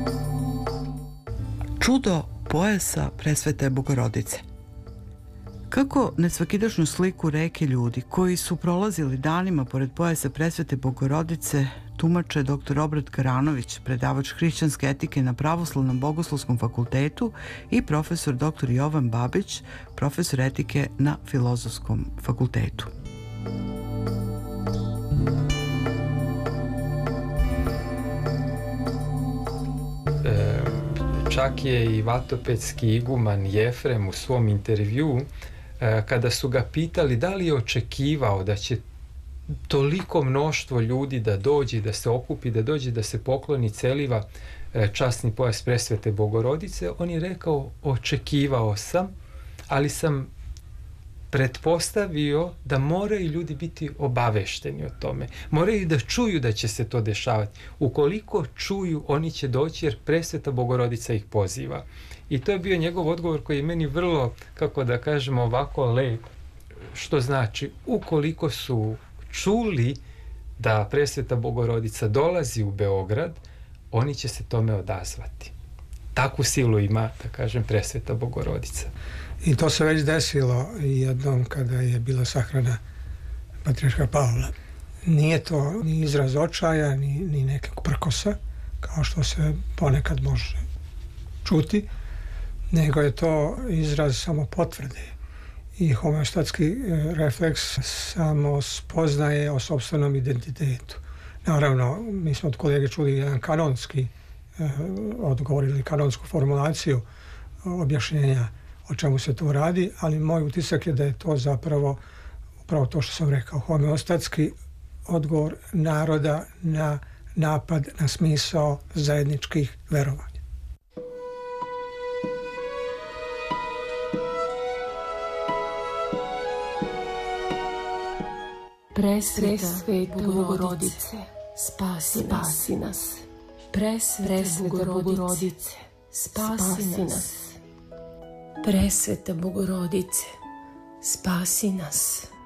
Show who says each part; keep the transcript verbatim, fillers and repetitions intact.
Speaker 1: Čudo pojasa Presvete Bogorodice. Kako nesvakidašnju sliku reke ljudi koji su prolazili danima pored pojasa Presvete Bogorodice tumače doktor Obrat Karanović, predavač hrišćanske etike na Pravoslavnom bogoslovskom fakultetu, i profesor doktor Jovan Babić, profesor etike na Filozofskom fakultetu.
Speaker 2: Čak je i vatopedski iguman Jefrem u svom intervju, kada su ga pitali da li je očekivao da će toliko mnoštvo ljudi da dođe, da se okupi, da dođe, da se pokloni, celiva časni pojas Presvete Bogorodice, on je rekao: očekivao sam, ali sam pretpostavio da moraju ljudi biti obavešteni o tome. Moraju da čuju da će se to dešavati. Ukoliko čuju, oni će doći jer Presveta Bogorodica ih poziva. I to je bio njegov odgovor koji je meni vrlo, kako da kažemo, ovako lep, što znači ukoliko su čuli da Presveta Bogorodica dolazi u Beograd, oni će se tome odazvati. Takvu silu ima, da kažem, Presveta Bogorodica.
Speaker 3: I to se već desilo jednom kada je bila sahrana patrijarha Pavla. Nije to ni izraz očaja, ni, ni nekog prkosa, kao što se ponekad može čuti, nego je to izraz samo potvrde. I homeostatski refleks samo spoznaje o sopstvenom identitetu. Naravno, mi smo od kolege čuli jedan kanonski odgovor ili kanonsku formulaciju objašnjenja o čemu se tu radi, ali moj utisak je da je to zapravo upravo to što sam rekao, homeostatski odgovor naroda na napad na smisao zajedničkih verovanja.
Speaker 4: Presveta Bogorodice, spasi, spasi nas. Presveta Bogorodice, spasi nas. Presveta Bogorodice, spasi nas.